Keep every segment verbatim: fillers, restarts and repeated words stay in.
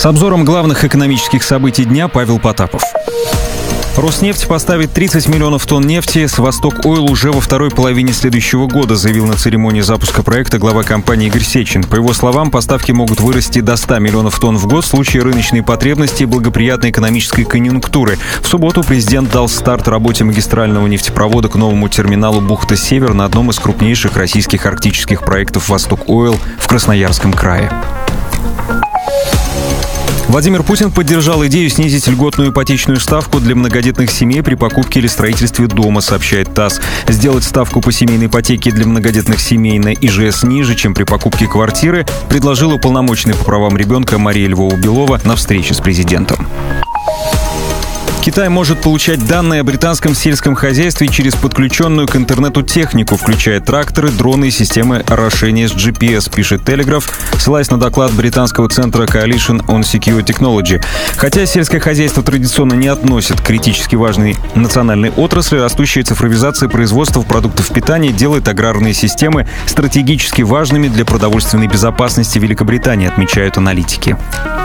обзором главных экономических событий дня Павел Потапов. Роснефть поставит тридцать миллионов тонн нефти с Восток Ойл уже во второй половине следующего года, заявил на церемонии запуска проекта глава компании Игорь Сечин. По его словам, поставки могут вырасти до ста миллионов тонн в год в случае рыночной потребности и благоприятной экономической конъюнктуры. В субботу президент дал старт работе магистрального нефтепровода к новому терминалу «Бухта-Север» на одном из крупнейших российских арктических проектов «Восток Ойл» в Красноярском крае. Владимир Путин поддержал идею снизить льготную ипотечную ставку для многодетных семей при покупке или строительстве дома, сообщает ТАСС. Сделать ставку по семейной ипотеке для многодетных семей на ИЖС ниже, чем при покупке квартиры, предложил уполномоченный по правам ребенка Мария Львова-Белова на встрече с президентом. Китай может получать данные о британском сельском хозяйстве через подключенную к интернету технику, включая тракторы, дроны и системы орошения с джи пи эс, пишет Telegraph, ссылаясь на доклад британского центра Coalition on Secure Technology. Хотя сельское хозяйство традиционно не относит к критически важной национальной отрасли, растущая цифровизация производства продуктов питания делает аграрные системы стратегически важными для продовольственной безопасности Великобритании, отмечают аналитики.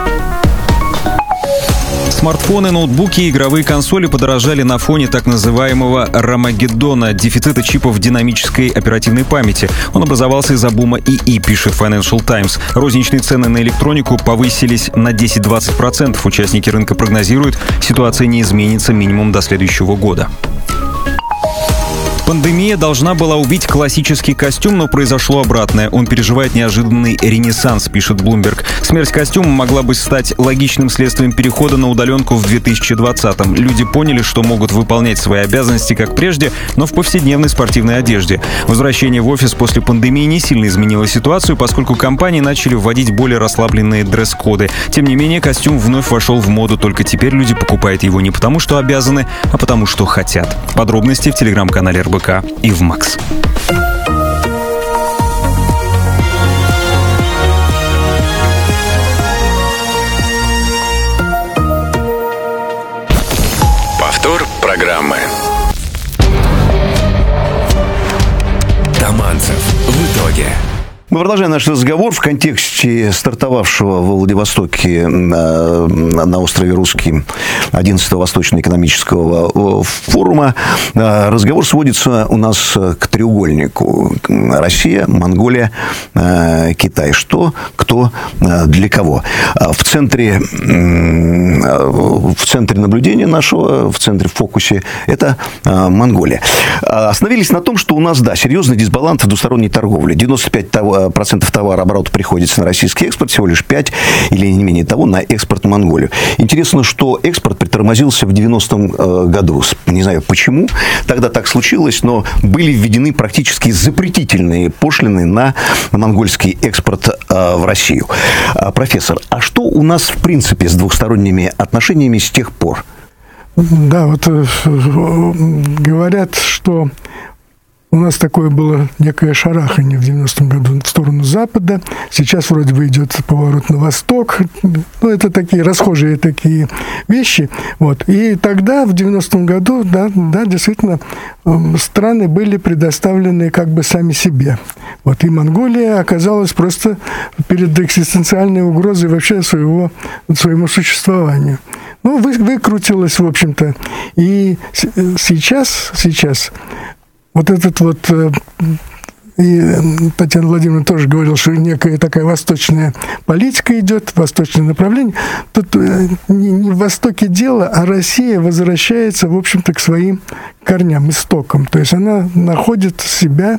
Смартфоны, ноутбуки и игровые консоли подорожали на фоне так называемого «Рамагеддона» — дефицита чипов динамической оперативной памяти. Он образовался из-за бума ИИ, пишет Financial Times. Розничные цены на электронику повысились на десять-двадцать процентов. Участники рынка прогнозируют, ситуация не изменится минимум до следующего года. Пандемия должна была убить классический костюм, но произошло обратное. Он переживает неожиданный ренессанс, пишет Bloomberg. Смерть костюма могла бы стать логичным следствием перехода на удаленку в две тысячи двадцатом. Люди поняли, что могут выполнять свои обязанности как прежде, но в повседневной спортивной одежде. Возвращение в офис после пандемии не сильно изменило ситуацию, поскольку компании начали вводить более расслабленные дресс-коды. Тем не менее, костюм вновь вошел в моду, только теперь люди покупают его не потому, что обязаны, а потому, что хотят. Подробности в телеграм-канале эр бэ ка и в Макс. Повтор программы. Таманцев в итоге. Мы продолжаем наш разговор в контексте стартовавшего в Владивостоке на, на острове Русский одиннадцатого Восточно-экономического форума. Разговор сводится у нас к треугольнику: Россия, Монголия, Китай. Что, кто, для кого. В центре, в центре наблюдения нашего, в центре в фокусе, это Монголия. Остановились на том, что у нас, да, серьезный дисбаланс в двусторонней торговле. девяносто пять процентов товарооборота приходится на российский экспорт, всего лишь пять или не менее того на экспорт в Монголию. Интересно, что экспорт притормозился в девяностом году. Не знаю почему тогда так случилось, но были введены практически запретительные пошлины на монгольский экспорт в Россию. Профессор, а что у нас в принципе с двухсторонними отношениями с тех пор? Да, вот говорят, что у нас такое было некое шарахание в девяностом году в сторону Запада. Сейчас вроде бы идет поворот на восток. Ну, это такие расхожие такие вещи. Вот. И тогда, в девяностом году, да, да, действительно, страны были предоставлены как бы сами себе. Вот. И Монголия оказалась просто перед экзистенциальной угрозой вообще своего, своему существованию. Ну, вы, выкрутилась, в общем-то. И сейчас, сейчас вот этот вот, и Татьяна Владимировна тоже говорила, что некая такая восточная политика идет, восточное направление. Тут не в Востоке дело, а Россия возвращается, в общем-то, к своим корням, истокам. То есть она находит себя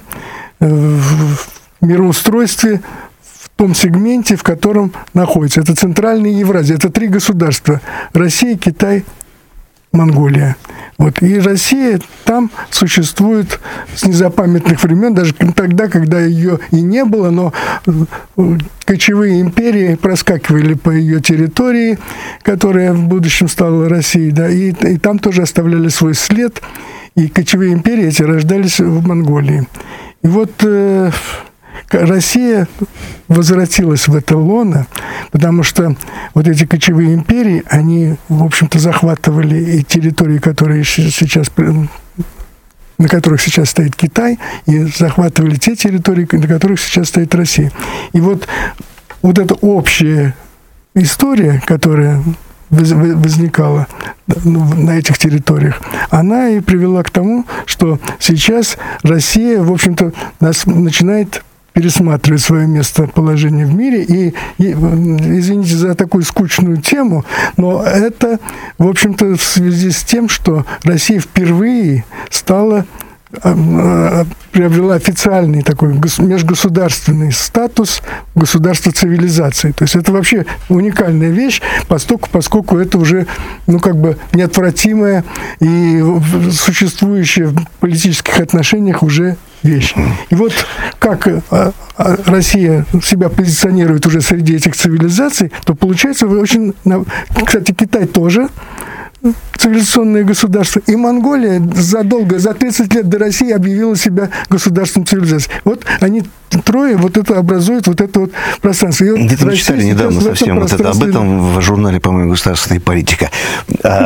в мироустройстве в том сегменте, в котором находится. Это Центральная Евразия, это три государства: Россия, Китай, Монголия. Вот. И Россия там существует с незапамятных времен, даже тогда, когда ее и не было, но кочевые империи проскакивали по ее территории, которая в будущем стала Россией, да, и, и там тоже оставляли свой след, и кочевые империи эти рождались в Монголии. И вот э, Россия возвратилась в это лоно, потому что вот эти кочевые империи, они, в общем-то, захватывали и территории, которые сейчас, на которых сейчас стоит Китай, и захватывали те территории, на которых сейчас стоит Россия. И вот, вот это общее история, которая возникала на этих территориях, она и привела к тому, что сейчас Россия, в общем-то, нас начинает пересматривать свое местоположение в мире. И, и, извините за такую скучную тему, но это, в общем-то, в связи с тем, что Россия впервые стала, приобрела официальный такой межгосударственный статус государства цивилизации. То есть это вообще уникальная вещь, поскольку, поскольку это уже, ну, как бы неотвратимая и существующая в политических отношениях уже вещь. И вот как Россия себя позиционирует уже среди этих цивилизаций, то получается очень... Кстати, Китай тоже цивилизационное государство. И Монголия задолго, за тридцать лет до России объявила себя государством цивилизации. Вот они трое, вот это образуют вот это вот пространство. Где-то мы читали недавно совсем вот это, об этом в журнале, по-моему, «Государственная политика».